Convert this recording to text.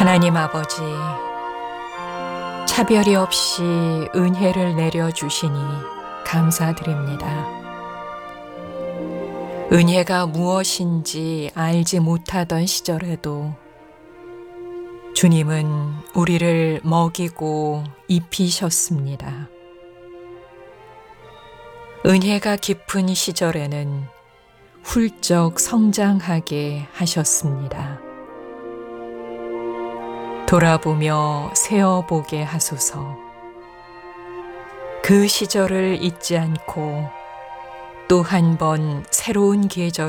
하나님 아버지, 차별이 없이 은혜를 내려주시니 감사드립니다. 은혜가 무엇인지 알지 못하던 시절에도 주님은 우리를 먹이고 입히셨습니다. 은혜가 깊은 시절에는 훌쩍 성장하게 하셨습니다. 돌아보며 세어보게 하소서. 그 시절을 잊지 않고 또 한 번 새로운 계절을